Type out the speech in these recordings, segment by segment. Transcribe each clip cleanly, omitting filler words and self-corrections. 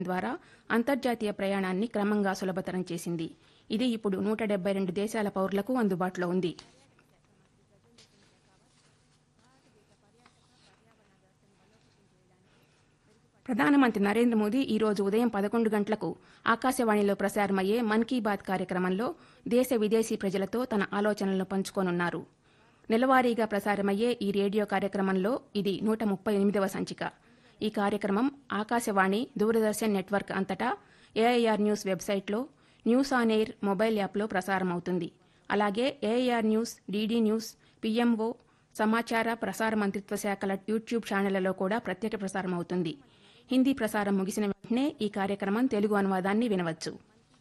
ద్వారా అంతర్జాతీయ ప్రయాణాన్ని క్రమంగా సులభతరం చేసింది. ఇది ఇప్పుడు 172 దేశాల పౌరులకు అందుబాటులో ఉంది. ప్రధానమంత్రి నరేంద్ర మోదీ ఈ రోజు ఉదయం 11 గంటలకు ఆకాశవాణిలో ప్రసారమయ్యే మన్ కీ బాత్ కార్యక్రమంలో దేశ విదేశీ ప్రజలతో తన ఆలోచనలను పంచుకోనున్నారు. నెలవారీగా ప్రసారమయ్యే ఈ రేడియో కార్యక్రమంలో ఇది 138వ సంచిక. ఈ కార్యక్రమం ఆకాశవాణి, దూరదర్శన్ నెట్వర్క్ అంతటా ఏఐఆర్ న్యూస్ వెబ్సైట్లో, న్యూస్ ఆన్ ఎయిర్ మొబైల్ యాప్లో ప్రసారమవుతుంది. అలాగే AIR news, DD news, PMO, సమాచార ప్రసార మంత్రిత్వ శాఖల యూట్యూబ్ ఛానళ్లలో కూడా ప్రత్యక్ష ప్రసారం అవుతుంది. హిందీ ప్రసారం ముగిసిన వెంటనే ఈ కార్యక్రమం తెలుగు అనువాదాన్ని వినవచ్చు.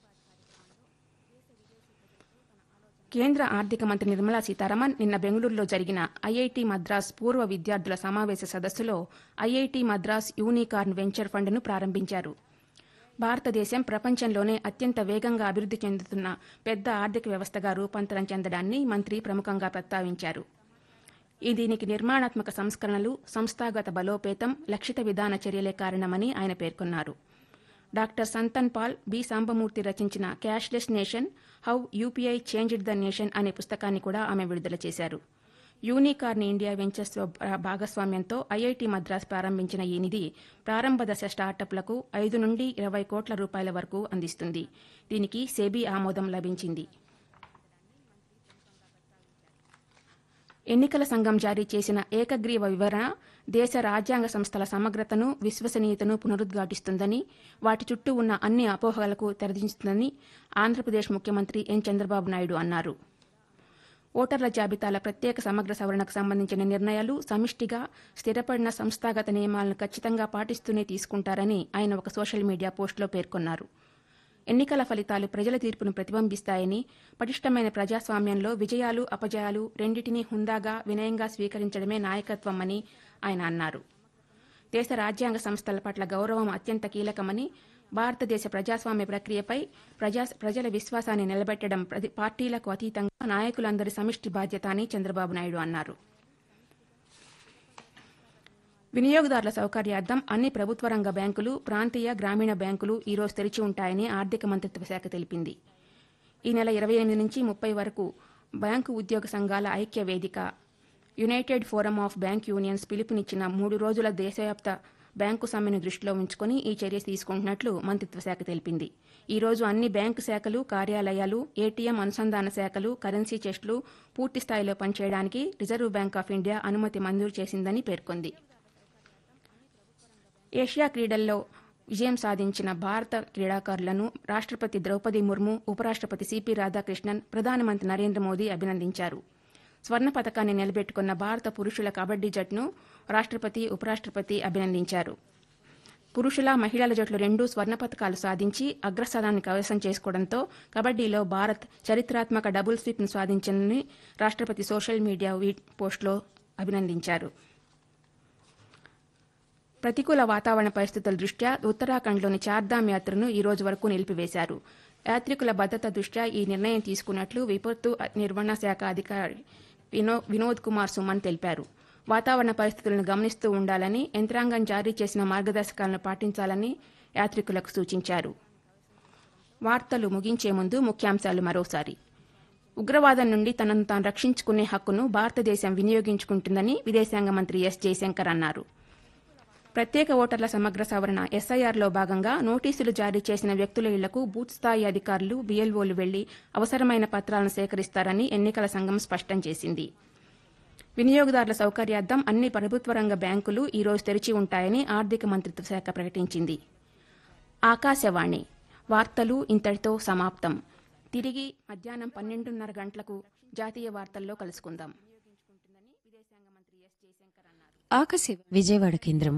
కేంద్ర ఆర్థిక మంత్రి నిర్మలా సీతారామన్ నిన్న బెంగళూరులో జరిగిన ఐఐటి మద్రాస్ పూర్వ విద్యార్థుల సమావేశ సదస్సులో ఐఐటి మద్రాస్ యూనికార్న్ వెంచర్ ఫండ్ను ప్రారంభించారు. భారతదేశం ప్రపంచంలోనే అత్యంత వేగంగా అభివృద్ధి చెందుతున్న పెద్ద ఆర్థిక వ్యవస్థగా రూపాంతరం చెందడాన్ని మంత్రి ప్రముఖంగా ప్రస్తావించారు. దీనికి నిర్మాణాత్మక సంస్కరణలు, సంస్థాగత బలోపేతం, లక్షిత విధాన చర్యలే కారణమని ఆయన పేర్కొన్నారు. Doctor Santhan Paul, B Sambamurthy రచించిన cashless nation, how UPI changed the nation అనే పుస్తకాన్ని కూడా ఆమె విడుదల చేశారు. యూనికార్న్ ఇండియా వెంచర్స్ భాగస్వామ్యంతో ఐఐటి మద్రాస్ ప్రారంభించిన ఈ నిధి ప్రారంభ దశ స్టార్టప్లకు 5 నుండి 20 కోట్ల రూపాయల వరకు అందిస్తుంది. దీనికి సెబీ ఆమోదం లభించింది. ఎన్నికల సంఘం జారీ చేసిన ఏకగ్రీవ వివరణ దేశ రాజ్యాంగ సంస్థల సమగ్రతను, విశ్వసనీయతను పునరుద్ఘాటిస్తుందని, వాటి చుట్టూ ఉన్న అన్ని అపోహలకు తెరదించుతుందని ఆంధ్రప్రదేశ్ ముఖ్యమంత్రి ఎన్ చంద్రబాబు నాయుడు అన్నారు. ఓటర్ల జాబితాల ప్రత్యేక సమగ్ర సవరణకు సంబంధించిన నిర్ణయాలు సమిష్టిగా, స్థిరపడిన సంస్థాగత నియమాలను ఖచ్చితంగా పాటిస్తూనే తీసుకుంటారని ఆయన ఒక సోషల్ మీడియా పోస్టులో పేర్కొన్నారు. ఎన్నికల ఫలితాలు ప్రజల తీర్పును ప్రతిబింబిస్తాయని, పటిష్టమైన ప్రజాస్వామ్యంలో విజయాలు, అపజయాలు రెండింటినీ హుందాగా, వినయంగా స్వీకరించడమే నాయకత్వం అని ఆయన అన్నారు. దేశ రాజ్యాంగ సంస్థల పట్ల గౌరవం అత్యంత కీలకమని, భారతదేశ ప్రజాస్వామ్య ప్రక్రియపై ప్రజల విశ్వాసాన్ని నిలబెట్టడం పార్టీలకు అతీతంగా నాయకులందరి సమిష్టి బాధ్యత అని చంద్రబాబు నాయుడు అన్నారు. వినియోగదారుల సౌకర్యార్థం అన్ని ప్రభుత్వ రంగ బ్యాంకులు, ప్రాంతీయ, గ్రామీణ బ్యాంకులు ఈ రోజు తెరిచి ఉంటాయని ఆర్థిక మంత్రిత్వ శాఖ తెలిపింది. ఈ నెల 28 నుంచి 30 వరకు బ్యాంకు ఉద్యోగ సంఘాల ఐక్య వేదిక, United forum of bank unions పిలుపునిచ్చిన 3 రోజుల దేశవ్యాప్త బ్యాంకు సమ్మెను దృష్టిలో ఉంచుకుని ఈ చర్య తీసుకుంటున్నట్లు మంత్రిత్వ శాఖ తెలిపింది. ఈ రోజు అన్ని బ్యాంకు శాఖలు, కార్యాలయాలు, ఏటీఎం అనుసంధాన శాఖలు, కరెన్సీ చెస్టులు పూర్తి స్థాయిలో పనిచేయడానికి రిజర్వ్ బ్యాంక్ ఆఫ్ ఇండియా అనుమతి మంజూరు చేసిందని పేర్కొంది. ఏషియా క్రీడల్లో విజయం సాధించిన భారత క్రీడాకారులను రాష్ట్రపతి ద్రౌపది ముర్ము, ఉపరాష్ట్రపతి సిపి రాధాకృష్ణన్, ప్రధానమంత్రి నరేంద్ర మోదీ అభినందించారు. స్వర్ణ పతకాన్ని నిలబెట్టుకున్న భారత పురుషుల కబడ్డీ జట్టును రాష్ట్రపతి, ఉపరాష్ట్రపతి అభినందించారు. పురుషుల, మహిళల జట్లు రెండూ స్వర్ణ పతకాలు సాధించి అగ్రస్థానాన్ని కైవసం చేసుకోవడంతో కబడ్డీలో భారత్ చరిత్రాత్మక డబుల్ స్వీప్ను సాధించిందని రాష్ట్రపతి సోషల్ మీడియా పోస్టులో అభినందించారు. ప్రతికూల వాతావరణ పరిస్థితుల దృష్ట్యా ఉత్తరాఖండ్లోని చార్ధామ్ యాత్రను ఈ రోజు వరకు నిలిపివేశారు. యాత్రికుల భద్రత దృష్ట్యా ఈ నిర్ణయం తీసుకున్నట్లు విపత్తు నిర్వహణ శాఖ అధికారి వినోద్ కుమార్ సుమన్ తెలిపారు. వాతావరణ పరిస్థితులను గమనిస్తూ ఉండాలని, యంత్రాంగం జారీ చేసిన మార్గదర్శకాలను పాటించాలని యాత్రికులకు సూచించారు. వార్తలు ముగించే ముందు ముఖ్యాంశాలు మరోసారి. ఉగ్రవాదం నుండి తనను తాను రక్షించుకునే హక్కును భారతదేశం వినియోగించుకుంటుందని విదేశాంగ మంత్రి ఎస్ జయశంకర్ అన్నారు. ప్రత్యేక ఓటర్ల సమగ్ర సవరణ ఎస్ఐఆర్లో భాగంగా నోటీసులు జారీ చేసిన వ్యక్తుల ఇళ్లకు బూత్ స్థాయి అధికారులు, బీఎల్ఓలు వెళ్లి అవసరమైన పత్రాలను సేకరిస్తారని ఎన్నికల సంఘం స్పష్టం చేసింది. వినియోగదారుల సౌకర్యార్థం అన్ని ప్రభుత్వ రంగ బ్యాంకులు ఈ రోజు తెరిచి ఉంటాయని ఆర్థిక మంత్రిత్వ శాఖ ప్రకటించింది. ఆకాశవాణి వార్తలు ఇంతటితో సమాప్తం. తిరిగి మధ్యాహ్నం 12:30 గంటలకు జాతీయ వార్తల్లో కలుసుకుందాం. విజయవాడ కేంద్రం.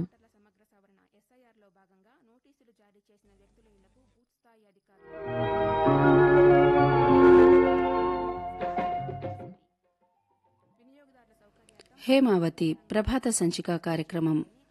హేమావతి ప్రభాత సంచిక కార్యక్రమం